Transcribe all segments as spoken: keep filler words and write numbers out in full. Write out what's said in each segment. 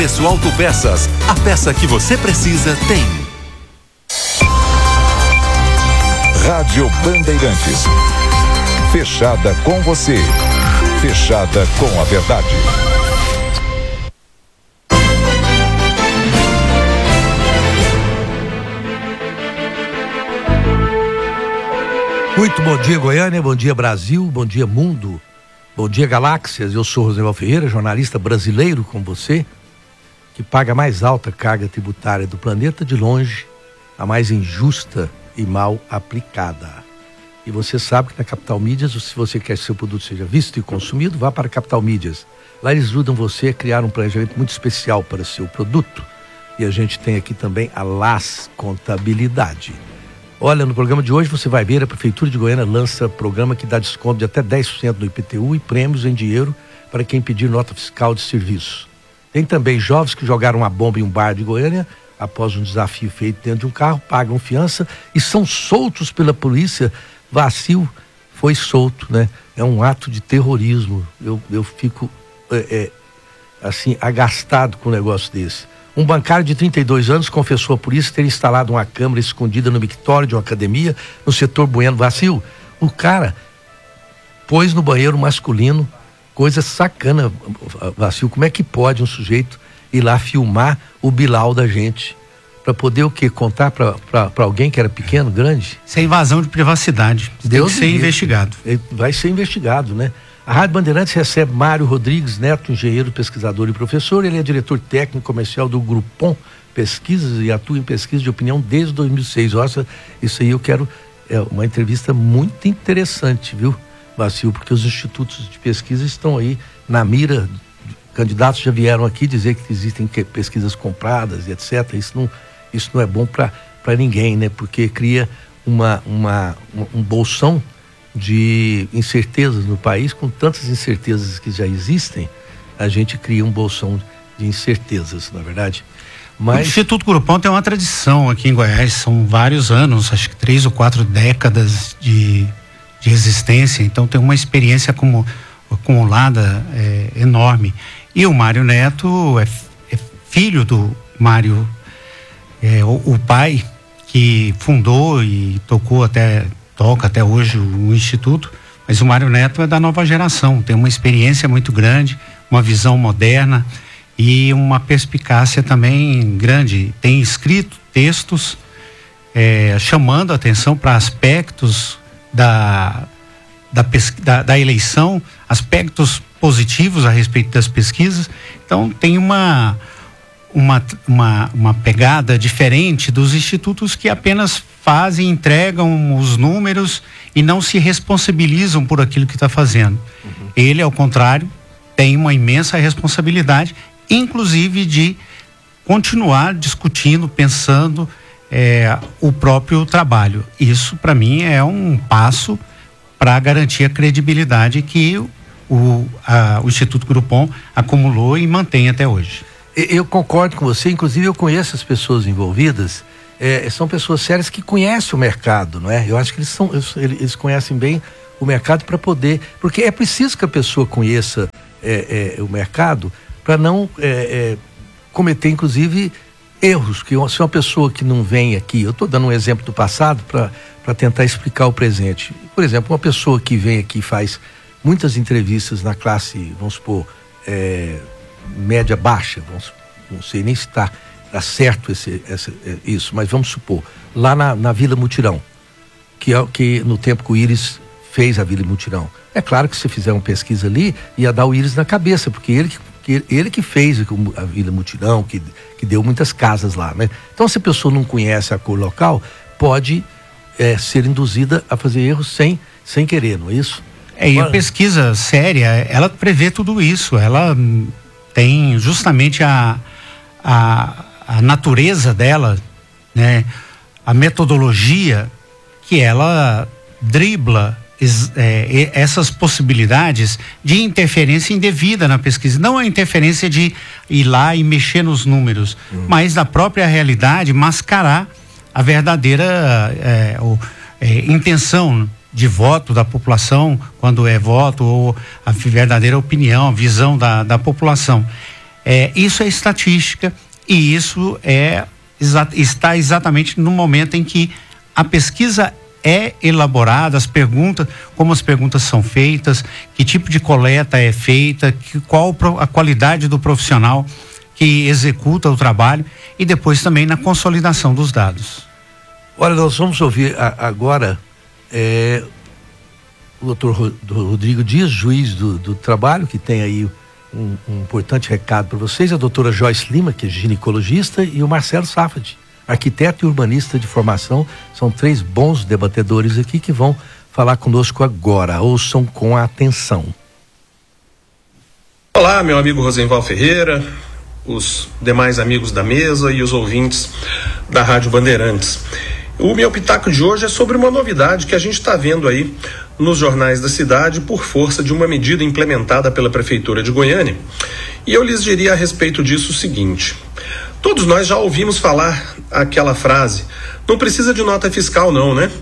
Pessoal Autopeças, a peça que você precisa tem. Rádio Bandeirantes. Fechada com você. Fechada com a verdade. Muito bom dia, Goiânia, bom dia, Brasil, bom dia, mundo, bom dia, galáxias. Eu sou Rosival Ferreira, jornalista brasileiro como você, que paga a mais alta carga tributária do planeta, de longe, a mais injusta e mal aplicada. E você sabe que na Capital Mídias, se você quer que seu produto seja visto e consumido, vá para a Capital Mídias. Lá eles ajudam você a criar um planejamento muito especial para seu produto. E a gente tem aqui também a Las Contabilidade. Olha, no programa de hoje você vai ver a Prefeitura de Goiânia lança programa que dá desconto de até dez por cento no I P T U e prêmios em dinheiro para quem pedir nota fiscal de serviço. Tem também jovens que jogaram uma bomba em um bar de Goiânia após um desafio feito dentro de um carro, pagam fiança e são soltos pela polícia. Vacil foi solto, né? É um ato de terrorismo. Eu, eu fico é, é, assim, agastado com um negócio desse. Um bancário de trinta e dois anos confessou à polícia ter instalado uma câmera escondida no mictório de uma academia no setor Bueno. Vacil, o cara pôs no banheiro masculino, coisa sacana, Vacil. Como é que pode um sujeito ir lá filmar o bilau da gente? Para poder o quê? Contar para alguém que era pequeno, grande? Isso é invasão de privacidade. Deus tem que ser investigado. Vai ser investigado, né? A Rádio Bandeirantes recebe Mário Rodrigues Neto, engenheiro, pesquisador e professor. Ele é diretor técnico comercial do Grupom Pesquisas e atua em pesquisa de opinião desde dois mil e seis. Nossa, isso aí eu quero, é uma entrevista muito interessante, viu, Vacil? Porque os institutos de pesquisa estão aí na mira. Candidatos já vieram aqui dizer que existem pesquisas compradas e etcétera. Isso não, isso não é bom para ninguém, né? Porque cria uma, uma, um bolsão de incertezas no país. Com tantas incertezas que já existem, a gente cria um bolsão de incertezas, na verdade. Mas... O Instituto Grupom tem uma tradição aqui em Goiás, são vários anos, acho que três ou quatro décadas de, de existência, então tem uma experiência como, acumulada é, enorme. E o Mário Neto é, é filho do Mário, é, o, o pai que fundou e tocou até toca até hoje o Instituto, mas o Mário Neto é da nova geração, tem uma experiência muito grande, uma visão moderna e uma perspicácia também grande. Tem escrito textos é, chamando a atenção para aspectos da, da, da, da eleição, aspectos positivos a respeito das pesquisas. Então tem uma Uma, uma, uma pegada diferente dos institutos que apenas fazem, entregam os números e não se responsabilizam por aquilo que está fazendo. Uhum. Ele, ao contrário, tem uma imensa responsabilidade, inclusive de continuar discutindo, pensando é, o próprio trabalho. Isso, para mim, é um passo para garantir a credibilidade que o, a, o Instituto Grupom acumulou e mantém até hoje. Eu concordo com você, inclusive eu conheço as pessoas envolvidas, é, são pessoas sérias que conhecem o mercado, não é? Eu acho que eles, são, eles conhecem bem o mercado para poder, porque é preciso que a pessoa conheça é, é, o mercado para não é, é, cometer, inclusive, erros. Que se uma pessoa que não vem aqui, eu estou dando um exemplo do passado para tentar explicar o presente. Por exemplo, uma pessoa que vem aqui e faz muitas entrevistas na classe, vamos supor, é, média baixa, vamos, não sei nem se está tá certo esse, esse, isso, mas vamos supor, lá na, na Vila Mutirão, que é que no tempo que o Íris fez a Vila Mutirão. É claro que se fizer uma pesquisa ali, ia dar o Íris na cabeça, porque ele que, ele que fez a Vila Mutirão, que, que deu muitas casas lá, né? Então, se a pessoa não conhece a cor local, pode é, ser induzida a fazer erros sem, sem querer, não é isso? É, e a pesquisa séria, ela prevê tudo isso, ela tem justamente a, a, a natureza dela, né? A metodologia que ela dribla é, essas possibilidades de interferência indevida na pesquisa, não a interferência de ir lá e mexer nos números, hum. mas da própria realidade mascarar a verdadeira é, o, é, intenção de voto da população, quando é voto, ou a verdadeira opinião, a visão da, da população. É, É, isso é estatística e isso é, exa, está exatamente no momento em que a pesquisa é elaborada, as perguntas, como as perguntas são feitas, que tipo de coleta é feita, que, qual a qualidade do profissional que executa o trabalho e depois também na consolidação dos dados. Olha, nós vamos ouvir a, agora é, o doutor Rodrigo Dias, juiz do, do trabalho, que tem aí um, um importante recado para vocês, a doutora Joyce Lima, que é ginecologista, e o Marcelo Safadi, arquiteto e urbanista de formação. São três bons debatedores aqui que vão falar conosco agora. Ouçam com atenção. Olá, meu amigo Rosenval Ferreira, os demais amigos da mesa e os ouvintes da Rádio Bandeirantes. O meu pitaco de hoje é sobre uma novidade que a gente está vendo aí nos jornais da cidade por força de uma medida implementada pela Prefeitura de Goiânia. E eu lhes diria a respeito disso o seguinte: todos nós já ouvimos falar aquela frase, não precisa de nota fiscal não, né?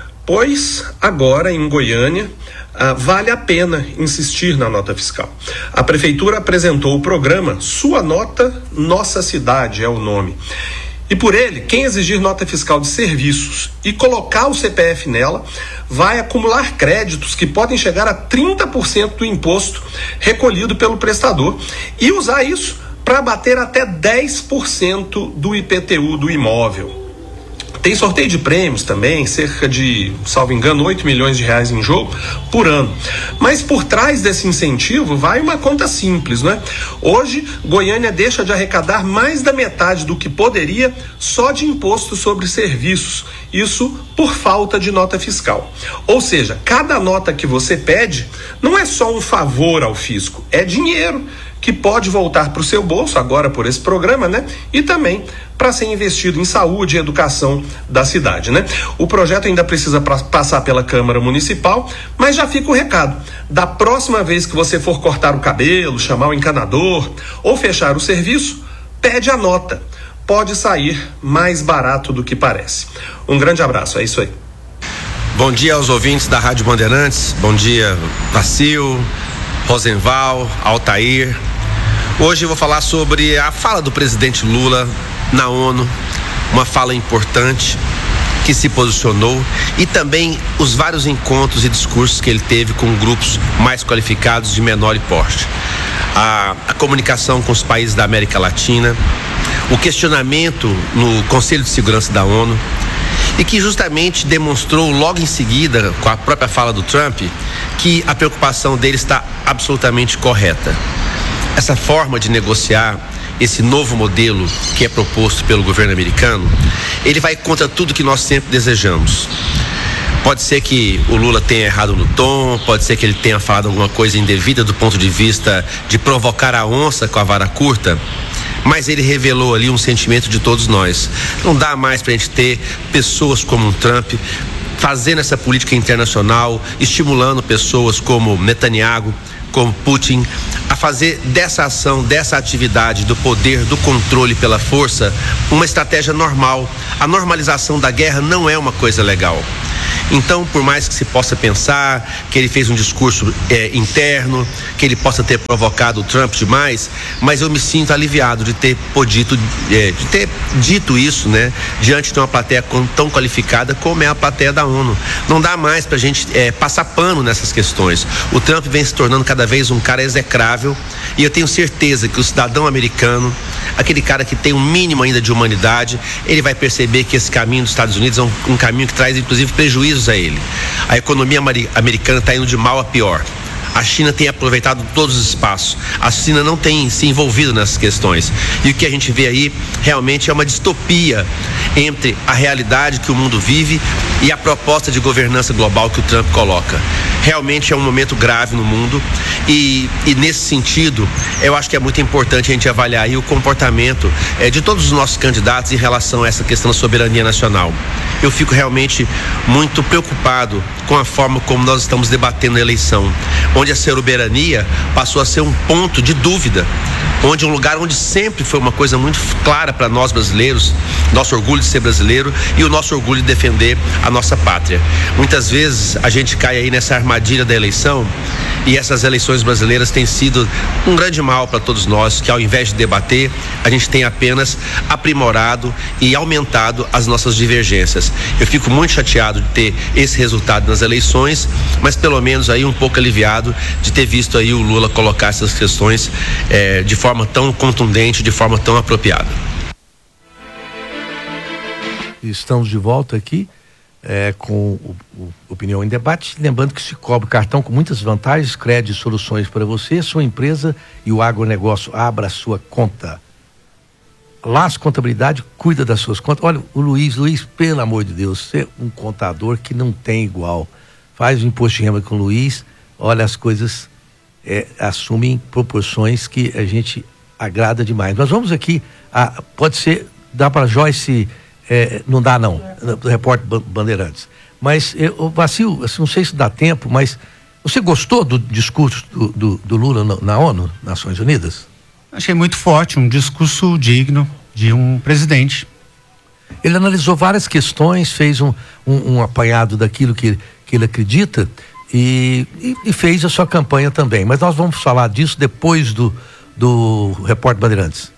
Pois agora em Goiânia ah, vale a pena insistir na nota fiscal. A Prefeitura apresentou o programa Sua Nota, Nossa Cidade é o nome. E por ele, quem exigir nota fiscal de serviços e colocar o C P F nela, vai acumular créditos que podem chegar a trinta por cento do imposto recolhido pelo prestador e usar isso para bater até dez por cento do I P T U do imóvel. Tem sorteio de prêmios também, cerca de, salvo engano, oito milhões de reais em jogo por ano. Mas por trás desse incentivo vai uma conta simples, né? Hoje, Goiânia deixa de arrecadar mais da metade do que poderia só de imposto sobre serviços. Isso por falta de nota fiscal. Ou seja, cada nota que você pede não é só um favor ao fisco, é dinheiro que pode voltar para o seu bolso, agora por esse programa, né? E também para ser investido em saúde e educação da cidade, né? O projeto ainda precisa pra, passar pela Câmara Municipal, mas já fica o recado. Da próxima vez que você for cortar o cabelo, chamar o encanador ou fechar o serviço, pede a nota. Pode sair mais barato do que parece. Um grande abraço, é isso aí. Bom dia aos ouvintes da Rádio Bandeirantes, bom dia Vacil, Rosenval, Altair. Hoje eu vou falar sobre a fala do presidente Lula na ONU, uma fala importante que se posicionou, e também os vários encontros e discursos que ele teve com grupos mais qualificados de menor porte. A, a comunicação com os países da América Latina, o questionamento no Conselho de Segurança da ONU, e que justamente demonstrou logo em seguida, com a própria fala do Trump, que a preocupação dele está absolutamente correta. Essa forma de negociar esse novo modelo que é proposto pelo governo americano, ele vai contra tudo que nós sempre desejamos. Pode ser que o Lula tenha errado no tom, pode ser que ele tenha falado alguma coisa indevida do ponto de vista de provocar a onça com a vara curta, mas ele revelou ali um sentimento de todos nós. Não dá mais pra gente ter pessoas como o Trump fazendo essa política internacional, estimulando pessoas como Netanyahu, como Putin, a fazer dessa ação, dessa atividade do poder, do controle pela força, uma estratégia normal. A normalização da guerra não é uma coisa legal. Então, por mais que se possa pensar que ele fez um discurso é, interno, que ele possa ter provocado o Trump demais, mas eu me sinto aliviado de ter podido, é, de ter dito isso, né, diante de uma plateia tão qualificada como é a plateia da ONU. Não dá mais pra gente é, passar pano nessas questões. O Trump vem se tornando cada vez um cara execrável, e eu tenho certeza que o cidadão americano, aquele cara que tem um mínimo ainda de humanidade, ele vai perceber que esse caminho dos Estados Unidos é um, um caminho que traz inclusive prejuízos a ele. A economia americana está indo de mal a pior. A China tem aproveitado todos os espaços. A China não tem se envolvido nessas questões. E o que a gente vê aí realmente é uma distopia entre a realidade que o mundo vive e a proposta de governança global que o Trump coloca. Realmente é um momento grave no mundo, e, e nesse sentido eu acho que é muito importante a gente avaliar aí o comportamento é, de todos os nossos candidatos em relação a essa questão da soberania nacional. eu fico realmente muito preocupado com a forma como nós estamos debatendo a eleição, onde a soberania passou a ser um ponto de dúvida, onde um lugar onde sempre foi uma coisa muito clara para nós brasileiros, nosso orgulho de ser brasileiro e o nosso orgulho de defender a nossa pátria. Muitas vezes a gente cai aí nessa armadilha da eleição, e essas eleições brasileiras têm sido um grande mal para todos nós, que ao invés de debater, a gente tem apenas aprimorado e aumentado as nossas divergências. Eu fico muito chateado de ter esse resultado nas eleições, mas pelo menos aí um pouco aliviado de ter visto aí o Lula colocar essas questões eh, de forma tão contundente, de forma tão apropriada. Estamos de volta aqui é, com o, o Opinião em Debate, lembrando que se cobra cartão com muitas vantagens, crédito e soluções para você, sua empresa e o agronegócio. Abra a sua conta. Las Contabilidade cuida das suas contas. Olha, o Luiz, Luiz, pelo amor de Deus, você é um contador que não tem igual. Faz o imposto de renda com o Luiz, olha, as coisas é, assumem proporções que a gente agrada demais. Nós vamos aqui, a, pode ser, dá para Joyce, é, não dá não, do Repórter Bandeirantes. Mas, eu, Vacil, assim, não sei se dá tempo, mas você gostou do discurso do, do, do Lula na, na ONU, Nações Unidas? Achei muito forte, um discurso digno de um presidente. Ele analisou várias questões, fez um, um, um apanhado daquilo que, que ele acredita e, e, e fez a sua campanha também. Mas nós vamos falar disso depois do, do Repórter Bandeirantes.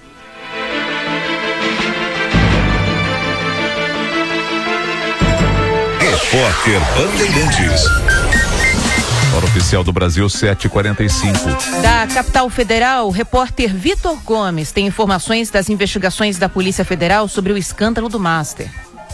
Repórter Bandeirantes. Hora oficial do Brasil, sete e quarenta e cinco. Da capital federal, o repórter Vitor Gomes tem informações das investigações da Polícia Federal sobre o escândalo do Master.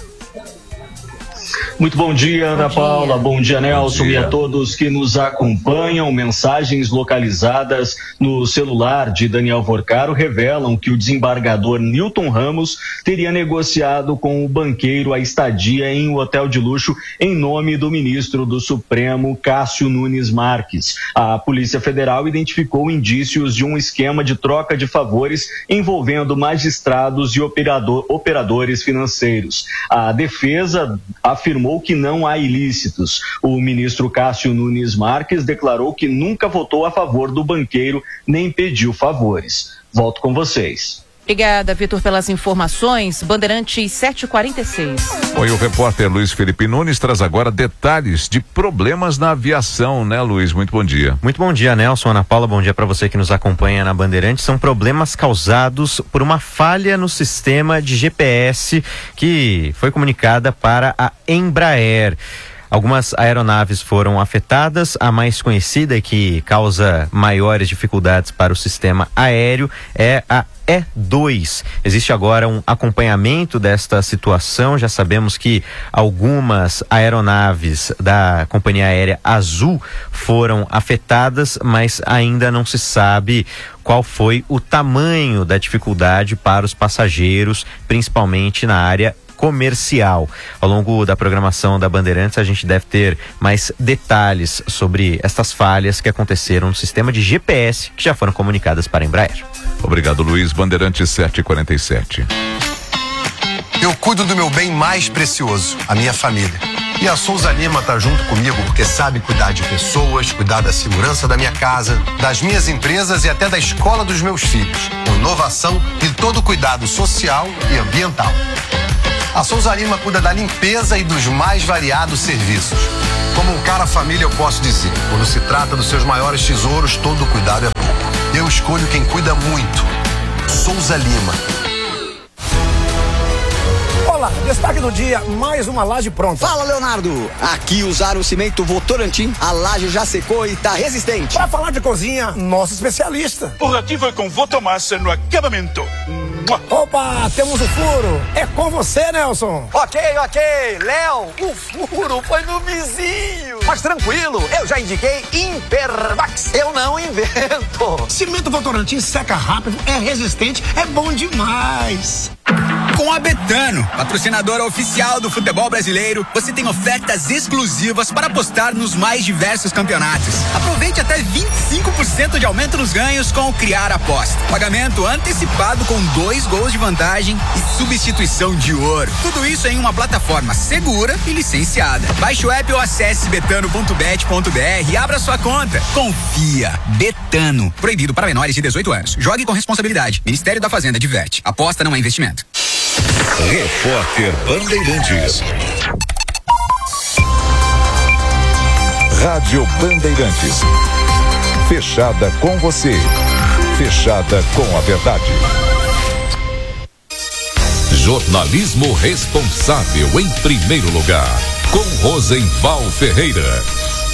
Muito bom dia, Ana bom Paula, dia. bom dia, Nelson, bom dia. E a todos que nos acompanham. Mensagens localizadas no celular de Daniel Vorcaro revelam que o desembargador Newton Ramos teria negociado com o banqueiro a estadia em um hotel de luxo em nome do ministro do Supremo, Cássio Nunes Marques. A Polícia Federal identificou indícios de um esquema de troca de favores envolvendo magistrados e operador, operadores financeiros. A defesa afirmou que não há ilícitos. O ministro Cássio Nunes Marques declarou que nunca votou a favor do banqueiro nem pediu favores. Volto com vocês. Obrigada, Vitor, pelas informações. Bandeirantes sete e quarenta e seis. Bom, e o repórter Luiz Felipe Nunes traz agora detalhes de problemas na aviação, né, Luiz? Muito bom dia. Muito bom dia, Nelson, Ana Paula, bom dia para você que nos acompanha na Bandeirantes. São problemas causados por uma falha no sistema de G P S que foi comunicada para a Embraer. Algumas aeronaves foram afetadas, a mais conhecida e que causa maiores dificuldades para o sistema aéreo é a E dois. Existe agora um acompanhamento desta situação. Já sabemos que algumas aeronaves da companhia aérea Azul foram afetadas, mas ainda não se sabe qual foi o tamanho da dificuldade para os passageiros, principalmente na área comercial. Ao longo da programação da Bandeirantes, a gente deve ter mais detalhes sobre estas falhas que aconteceram no sistema de G P S que já foram comunicadas para a Embraer. Obrigado, Luiz. Bandeirantes sete e quarenta e sete. Eu cuido do meu bem mais precioso, a minha família. E a Souza Lima tá junto comigo porque sabe cuidar de pessoas, cuidar da segurança da minha casa, das minhas empresas e até da escola dos meus filhos. Com inovação e todo cuidado social e ambiental. A Souza Lima cuida da limpeza e dos mais variados serviços. Como um cara família, eu posso dizer, quando se trata dos seus maiores tesouros, todo cuidado é pouco. Eu escolho quem cuida muito. Souza Lima. Olá, destaque do dia, mais uma laje pronta. Fala, Leonardo. Aqui usaram o cimento Votorantim, a laje já secou e tá resistente. Pra falar de cozinha, nosso especialista. O ratinho foi com Votomassa no acabamento. Opa, temos o furo. É com você, Nelson. Ok, ok. Léo, o furo foi no vizinho. Mas tranquilo, eu já indiquei Impervax. Eu não invento. Cimento Votorantim seca rápido, é resistente, é bom demais. Com a Betano, patrocinadora oficial do futebol brasileiro, você tem ofertas exclusivas para apostar nos mais diversos campeonatos. Aproveite até vinte e cinco por cento de aumento nos ganhos com o Criar Aposta. Pagamento antecipado com dois gols de vantagem e substituição de ouro. Tudo isso em uma plataforma segura e licenciada. Baixe o app ou acesse betano ponto bet ponto br e abra sua conta. Confia. Betano. Proibido para menores de dezoito anos. Jogue com responsabilidade. Ministério da Fazenda diverte. Aposta não é investimento. Repórter Bandeirantes. Rádio Bandeirantes. Fechada com você. Fechada com a verdade. Jornalismo responsável em primeiro lugar. Com Rosenval Ferreira.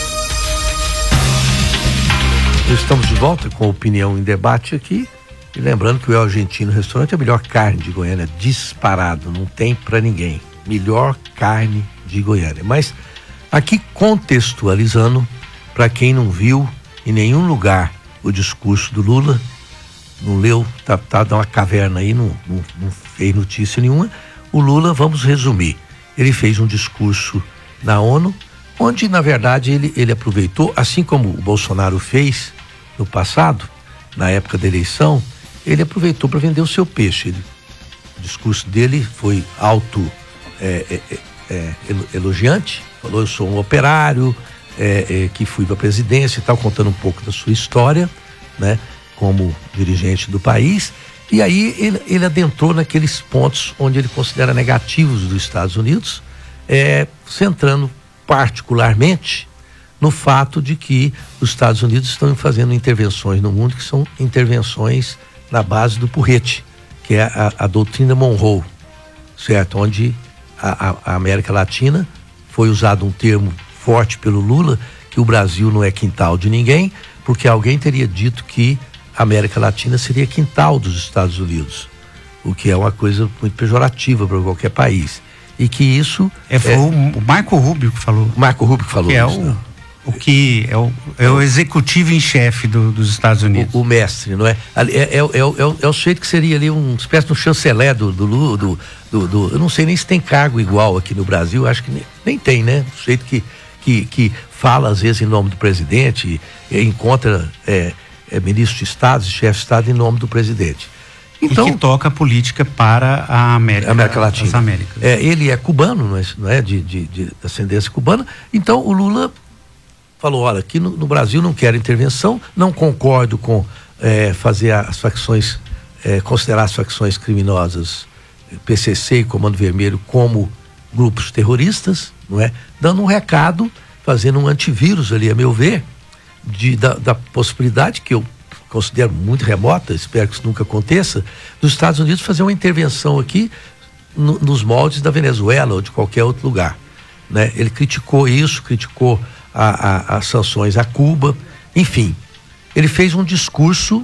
Estamos de volta com Opinião em Debate aqui. E lembrando que o El Argentino Restaurante é a melhor carne de Goiânia, disparado, não tem pra ninguém. Melhor carne de Goiânia. Mas aqui contextualizando, para quem não viu em nenhum lugar o discurso do Lula, não leu, tá, tá numa caverna aí, não, não, não fez notícia nenhuma. O Lula, vamos resumir, ele fez um discurso na ONU, onde na verdade ele, ele aproveitou, assim como o Bolsonaro fez no passado, na época da eleição, ele aproveitou para vender o seu peixe. Ele, o discurso dele foi auto é, é, é, elogiante, falou: eu sou um operário é, é, que fui para a presidência e tal, contando um pouco da sua história, né, como dirigente do país. E aí ele, ele adentrou naqueles pontos onde ele considera negativos dos Estados Unidos, é, centrando particularmente no fato de que os Estados Unidos estão fazendo intervenções no mundo que são intervenções na base do porrete, que é a, a doutrina Monroe, certo? Onde a, a, a América Latina foi usado um termo forte pelo Lula, que o Brasil não é quintal de ninguém, porque alguém teria dito que a América Latina seria quintal dos Estados Unidos, o que é uma coisa muito pejorativa para qualquer país. E que isso... É, foi é, o Marco Rubio que falou. O Marco Rubio que falou que isso. É o, o que é o, é o executivo em chefe do, dos Estados Unidos. O, o mestre, não é? É, é, é, é, é, o, é o sujeito que seria ali uma espécie de um chanceler do, do, do, do, do... Eu não sei nem se tem cargo igual aqui no Brasil, acho que nem, nem tem, né? O sujeito que, que, que fala às vezes em nome do presidente, e encontra é, é, ministros de Estado, chefe de Estado em nome do presidente. Então, e que toca a política para a América, América Latina. Américas. É, ele é cubano, não é, não é de, de, de ascendência cubana. Então o Lula falou: olha, aqui no, no Brasil não quero intervenção, não concordo com é, fazer as facções, é, considerar as facções criminosas P C C e Comando Vermelho como grupos terroristas, não é? Dando um recado, fazendo um antivírus ali, a meu ver, de, da, da possibilidade que eu considero muito remota, espero que isso nunca aconteça, dos Estados Unidos fazer uma intervenção aqui no, nos moldes da Venezuela ou de qualquer outro lugar, né? Ele criticou isso, criticou a, a, as sanções a Cuba, enfim, ele fez um discurso,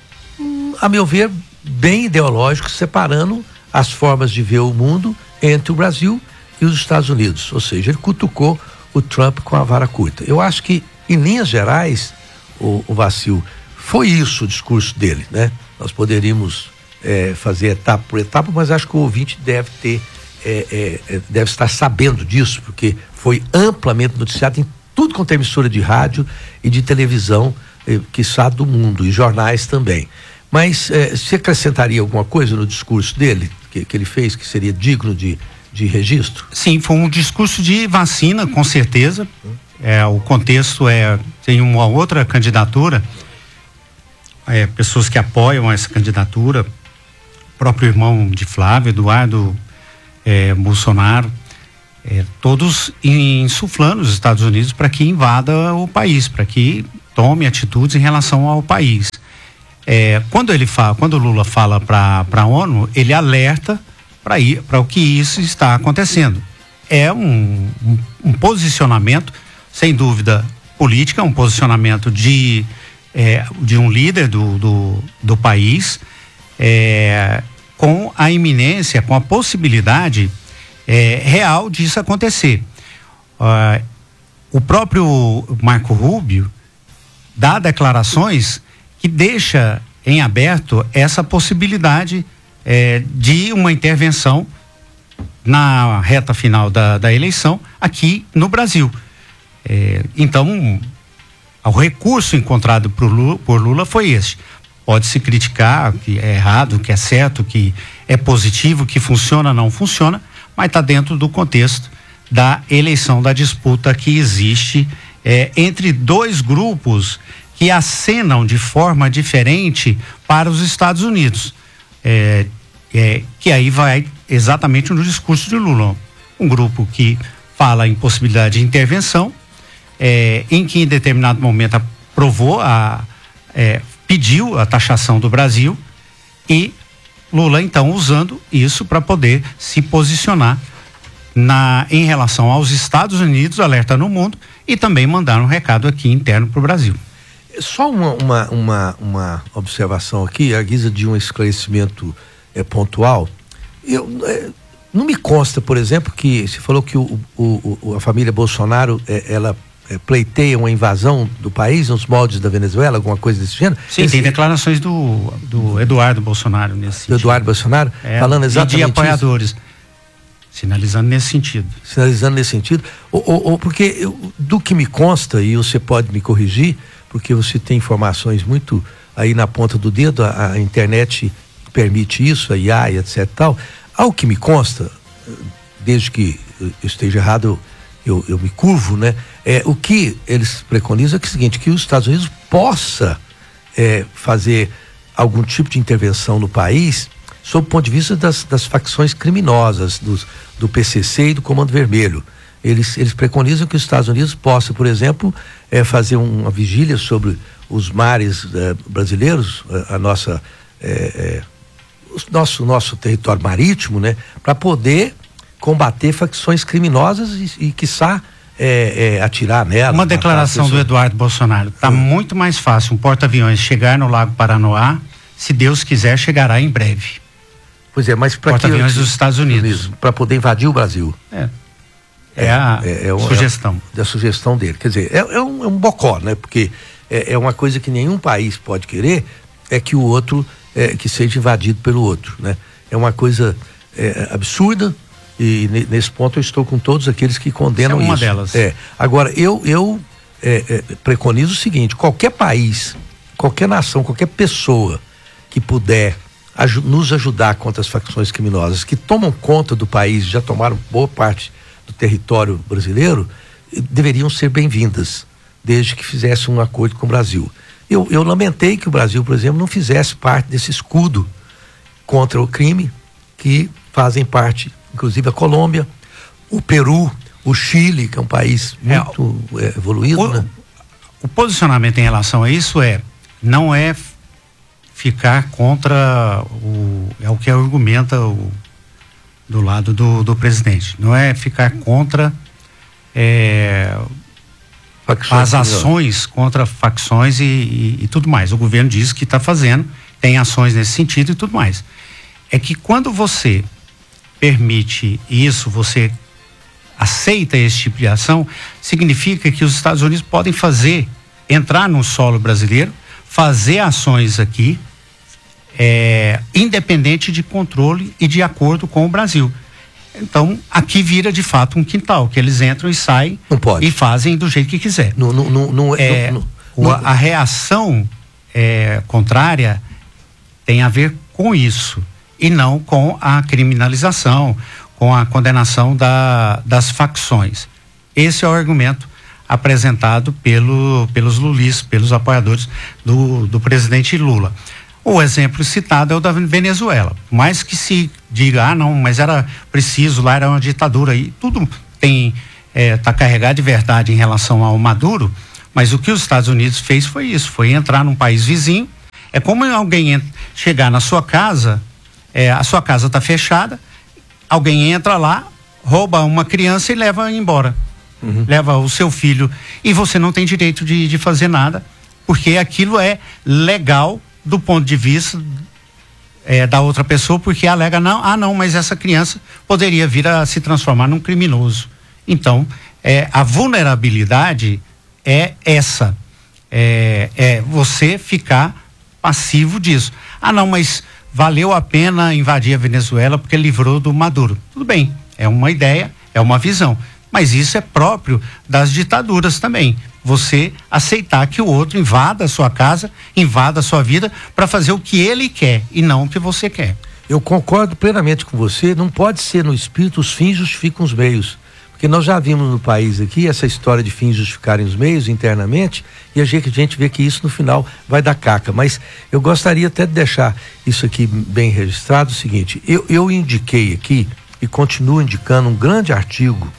hum, a meu ver, bem ideológico, separando as formas de ver o mundo entre o Brasil e os Estados Unidos, ou seja, ele cutucou o Trump com a vara curta. Eu acho que, em linhas gerais, o, o Vacil, foi isso o discurso dele, né? Nós poderíamos é, fazer etapa por etapa, mas acho que o ouvinte deve ter, é, é, deve estar sabendo disso, porque foi amplamente noticiado em tudo quanto é emissora de rádio e de televisão, é, quiçá do mundo, e jornais também. Mas é, você acrescentaria alguma coisa no discurso dele, que, que ele fez, que seria digno de, de registro? Sim, foi um discurso de vacina, com certeza. É, o contexto é, tem uma outra candidatura, É, pessoas que apoiam essa candidatura, o próprio irmão de Flávio, Eduardo é, Bolsonaro, é, todos insuflando os Estados Unidos para que invada o país, para que tome atitudes em relação ao país. É, quando ele fala, quando o Lula fala para a ONU, ele alerta para ir para o que isso está acontecendo. É um, um, um posicionamento, sem dúvida, política, um posicionamento de É, de um líder do, do, do país, é, com a iminência, com a possibilidade é, real disso acontecer. Uh, o próprio Marco Rubio dá declarações que deixa em aberto essa possibilidade é, de uma intervenção na reta final da, da eleição aqui no Brasil. É, então, o recurso encontrado por Lula, por Lula foi esse. Pode-se criticar que é errado, que é certo, que é positivo, que funciona, não funciona, mas está dentro do contexto da eleição, da disputa que existe é, entre dois grupos que acenam de forma diferente para os Estados Unidos. É, é, que aí vai exatamente no discurso de Lula. Um grupo que fala em possibilidade de intervenção, é, em que em determinado momento aprovou, a, é, pediu a taxação do Brasil, e Lula então usando isso para poder se posicionar na, em relação aos Estados Unidos, alerta no mundo, e também mandar um recado aqui interno para o Brasil. Só uma, uma, uma, uma observação aqui, à guisa de um esclarecimento é, pontual. Eu, é, não me consta, por exemplo, que você falou que o, o, o, a família Bolsonaro, é, ela é, pleiteia uma invasão do país nos moldes da Venezuela, alguma coisa desse gênero? Sim, Esse, tem declarações do, do Eduardo Bolsonaro nesse sentido. Do Eduardo Bolsonaro, é, falando exatamente de apoiadores. Isso. Sinalizando nesse sentido. Sinalizando nesse sentido. Ou, ou, ou porque eu, do que me consta, e você pode me corrigir, porque você tem informações muito aí na ponta do dedo, a, a internet permite isso, a I A e etc tal. Ao que me consta, desde que eu esteja errado, eu, eu me curvo, né? É, o que eles preconizam é, que é o seguinte, que os Estados Unidos possa é, fazer algum tipo de intervenção no país sob o ponto de vista das, das facções criminosas, dos, do P C C e do Comando Vermelho. Eles, eles preconizam que os Estados Unidos possam, por exemplo, é, fazer uma vigília sobre os mares é, brasileiros, a, a nossa, é, é, o nosso, nosso território marítimo, né, para poder combater facções criminosas e, e quiçá, é, é, atirar nelas. Uma declaração do Eduardo Bolsonaro. Está hum. muito mais fácil um porta-aviões chegar no Lago Paranoá, se Deus quiser, chegará em breve. Pois é, mas para porta-aviões dos Estados Unidos. Para poder invadir o Brasil. É. É, é a é, é um, sugestão. É, da sugestão dele. Quer dizer, é, é, um, é um bocó, né? Porque é, é uma coisa que nenhum país pode querer, é que o outro, é, que seja invadido pelo outro, né? É uma coisa é, absurda, e ne, nesse ponto eu estou com todos aqueles que condenam isso. É uma isso. delas. É. Agora, eu, eu é, é, preconizo o seguinte, qualquer país, qualquer nação, qualquer pessoa que puder aju- nos ajudar contra as facções criminosas que tomam conta do país, já tomaram boa parte do território brasileiro, deveriam ser bem-vindas, desde que fizesse um acordo com o Brasil. Eu, eu lamentei que o Brasil, por exemplo, não fizesse parte desse escudo contra o crime, que fazem parte, inclusive a Colômbia, o Peru, o Chile, que é um país muito é, é, evoluído. O, né? o posicionamento em relação a isso é, não é ficar contra o, é o que argumenta o do lado do, do presidente, não é ficar contra é, as ações contra facções e, e, e tudo mais. O governo diz que está fazendo, tem ações nesse sentido e tudo mais. É que quando você permite isso, você aceita esse tipo de ação, significa que os Estados Unidos podem fazer, entrar no solo brasileiro, fazer ações aqui, É, independente de controle e de acordo com o Brasil. Então, aqui vira de fato um quintal, que eles entram e saem e fazem do jeito que quiser. Não, não, não, não, é, não, não, não, a reação é, contrária tem a ver com isso e não com a criminalização, com a condenação da, das facções. Esse é o argumento apresentado pelo, pelos lulistas, pelos apoiadores do, do presidente Lula. O exemplo citado é o da Venezuela. Mais que se diga, ah, não, mas era preciso, lá era uma ditadura, e tudo tem, é, tá carregado de verdade em relação ao Maduro, mas o que os Estados Unidos fez foi isso, foi entrar num país vizinho. É como alguém entra, chegar na sua casa, é, a sua casa está fechada, alguém entra lá, rouba uma criança e leva embora. Uhum. Leva o seu filho, e você não tem direito de, de fazer nada, porque aquilo é legal do ponto de vista é, da outra pessoa, porque alega, não, ah não, mas essa criança poderia vir a se transformar num criminoso. Então, é, a vulnerabilidade é essa, é, é você ficar passivo disso. Ah não, mas valeu a pena invadir a Venezuela porque livrou do Maduro. Tudo bem, é uma ideia, é uma visão, mas isso é próprio das ditaduras também. Você aceitar que o outro invada a sua casa, invada a sua vida para fazer o que ele quer e não o que você quer. Eu concordo plenamente com você, não pode ser no espírito os fins justificam os meios, porque nós já vimos no país aqui essa história de fins justificarem os meios internamente e a gente, a gente vê que isso no final vai dar caca, mas eu gostaria até de deixar isso aqui bem registrado, o seguinte, eu, eu indiquei aqui e continuo indicando um grande artigo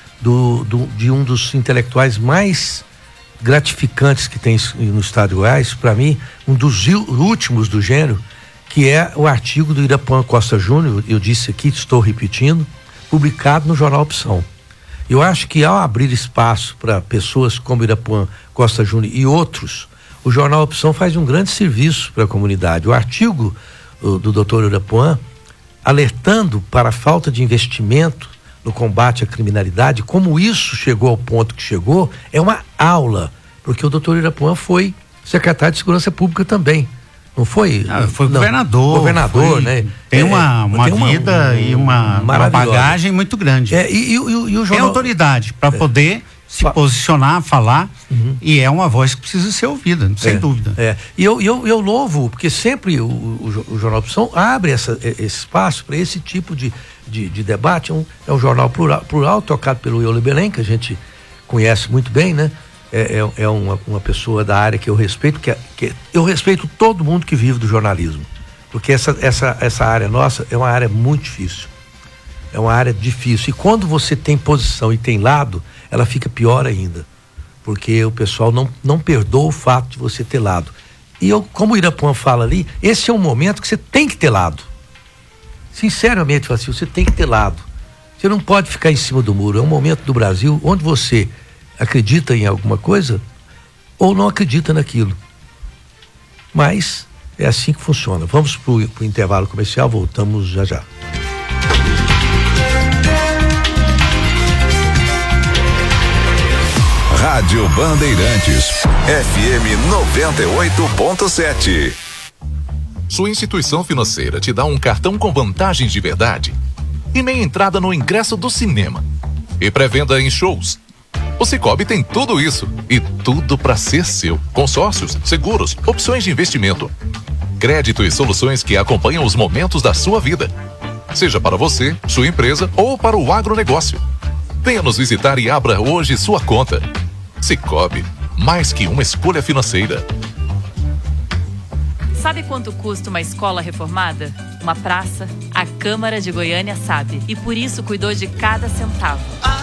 do, do, de um dos intelectuais mais gratificantes que tem no estado de Goiás, para mim, um dos últimos do gênero, que é o artigo do Irapuan Costa Júnior, eu disse aqui, estou repetindo, publicado no jornal Opção. Eu acho que ao abrir espaço para pessoas como Irapuan Costa Júnior e outros, o jornal Opção faz um grande serviço para a comunidade. O artigo o, do doutor Irapuan, alertando para a falta de investimento no combate à criminalidade, como isso chegou ao ponto que chegou, é uma aula, porque o doutor Irapuan foi secretário de Segurança Pública também, não foi? Ah, foi não, governador. Governador, foi, né? Tem é, uma, uma tem vida uma, e uma, uma bagagem muito grande. É, e, e, e, e o jornal... Tem autoridade para é. poder se Fa... posicionar, falar, uhum. e é uma voz que precisa ser ouvida, sem é, dúvida. É. E eu, eu, eu louvo, porque sempre o, o, o Jornal Opção abre essa, esse espaço para esse tipo de, de, de debate. É um, é um jornal plural, plural, tocado pelo Euler Belém, que a gente conhece muito bem, né? É, é, é uma, uma pessoa da área que eu respeito, que, é, que eu respeito todo mundo que vive do jornalismo, porque essa, essa, essa área nossa é uma área muito difícil, é uma área difícil, e quando você tem posição e tem lado, ela fica pior ainda, porque o pessoal não, não perdoa o fato de você ter lado. E eu, como o Irapuan fala ali, esse é um momento que você tem que ter lado, sinceramente, assim, você tem que ter lado, você não pode ficar em cima do muro. É um momento do Brasil onde você acredita em alguma coisa ou não acredita naquilo, mas é assim que funciona. Vamos para o intervalo comercial, voltamos já já. Rádio Bandeirantes, F M noventa e oito ponto sete. Sua instituição financeira te dá um cartão com vantagens de verdade e meia entrada no ingresso do cinema e pré-venda em shows. O Sicoob tem tudo isso e tudo para ser seu. Consórcios, seguros, opções de investimento, crédito e soluções que acompanham os momentos da sua vida. Seja para você, sua empresa ou para o agronegócio. Venha nos visitar e abra hoje sua conta. Sicoob, mais que uma escolha financeira. Sabe quanto custa uma escola reformada? Uma praça? A Câmara de Goiânia sabe. E por isso cuidou de cada centavo.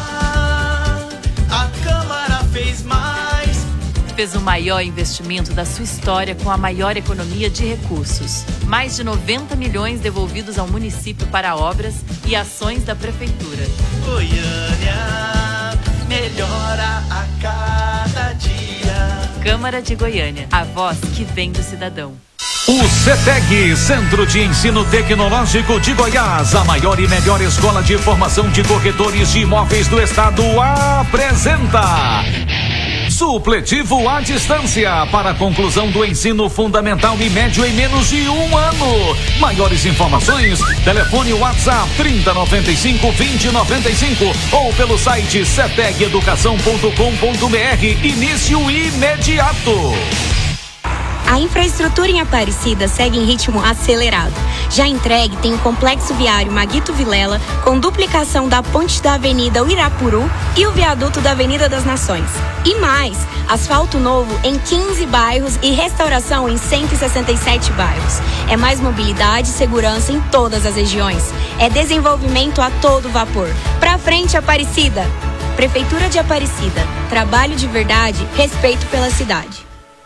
A Câmara fez mais. Fez o maior investimento da sua história com a maior economia de recursos. Mais de noventa milhões devolvidos ao município para obras e ações da Prefeitura. Goiânia melhora a cada dia. Câmara de Goiânia, a voz que vem do cidadão. O CETEG, Centro de Ensino Tecnológico de Goiás, a maior e melhor escola de formação de corretores de imóveis do estado, apresenta supletivo à distância para a conclusão do ensino fundamental e médio em menos de um ano. Maiores informações, telefone WhatsApp trinta, noventa e cinco, vinte, noventa e cinco ou pelo site ceteg educação ponto com ponto br. Início imediato. A infraestrutura em Aparecida segue em ritmo acelerado. Já entregue tem o complexo viário Maguito Vilela, com duplicação da ponte da Avenida Uirapuru e o viaduto da Avenida das Nações. E mais, asfalto novo em quinze bairros e restauração em cento e sessenta e sete bairros. É mais mobilidade e segurança em todas as regiões. É desenvolvimento a todo vapor. Pra frente, Aparecida! Prefeitura de Aparecida. Trabalho de verdade, respeito pela cidade.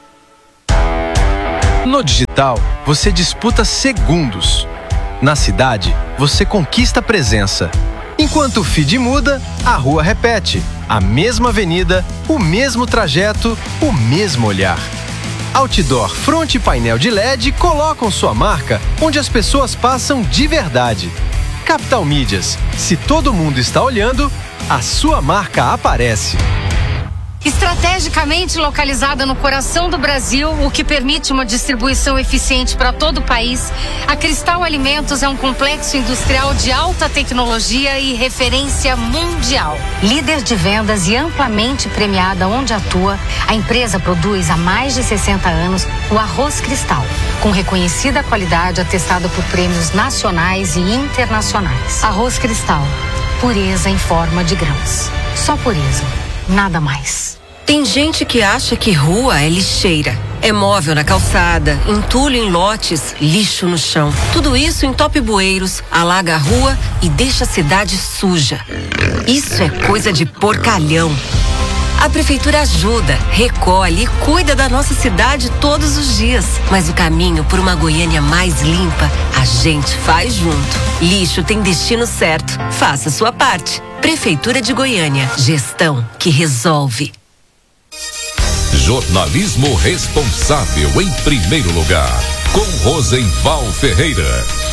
No digital, você disputa segundos. Na cidade, você conquista presença. Enquanto o feed muda, a rua repete. A mesma avenida, o mesmo trajeto, o mesmo olhar. Outdoor, fronte e painel de L E D colocam sua marca onde as pessoas passam de verdade. Capital Mídias. Se todo mundo está olhando, a sua marca aparece. Estrategicamente localizada no coração do Brasil, o que permite uma distribuição eficiente para todo o país, a Cristal Alimentos é um complexo industrial de alta tecnologia e referência mundial. Líder de vendas e amplamente premiada onde atua, a empresa produz há mais de sessenta anos o arroz Cristal, com reconhecida qualidade atestada por prêmios nacionais e internacionais. Arroz Cristal, pureza em forma de grãos. Só pureza, nada mais. Tem gente que acha que rua é lixeira. É móvel na calçada, entulho em lotes, lixo no chão. Tudo isso entope bueiros, alaga a rua e deixa a cidade suja. Isso é coisa de porcalhão. A prefeitura ajuda, recolhe e cuida da nossa cidade todos os dias. Mas o caminho por uma Goiânia mais limpa, a gente faz junto. Lixo tem destino certo. Faça sua parte. Prefeitura de Goiânia. Gestão que resolve. Jornalismo responsável em primeiro lugar, com Rosenval Ferreira.